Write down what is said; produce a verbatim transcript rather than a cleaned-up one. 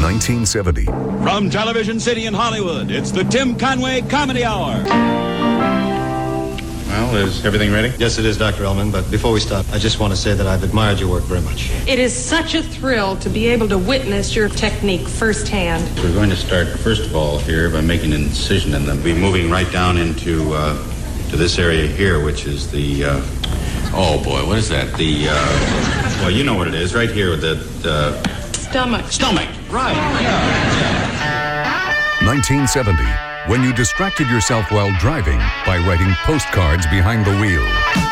nineteen seventy. From Television City in Hollywood, it's the Tim Conway Comedy Hour. Well, is everything ready? Yes, it is, Doctor Ellman, but before we start, I just want to say that I've admired your work very much. It is such a thrill to be able to witness your technique firsthand. We're going to start, first of all, here by making an incision in them. We'll be moving right down into uh, to this area here, which is the, uh, oh boy, what is that? The, uh, well, you know what it is, right here with the, uh... Stomach. Stomach, right, yeah, yeah. nineteen seventy, when you distracted yourself while driving by writing postcards behind the wheel.